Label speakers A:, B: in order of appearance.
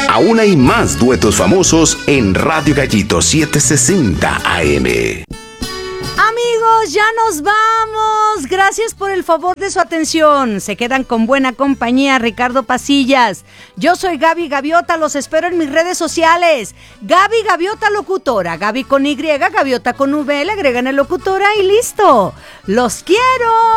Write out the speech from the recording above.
A: Aún hay más duetos famosos en Radio Gallito 760 AM.
B: Amigos, ya nos vamos. Gracias por el favor de su atención. Se quedan con buena compañía Ricardo Pasillas. Yo soy Gaby Gaviota, los espero en mis redes sociales. Gaby Gaviota Locutora, Gaby con Y, Gaviota con V, le agregan el locutora y listo. ¡Los quiero!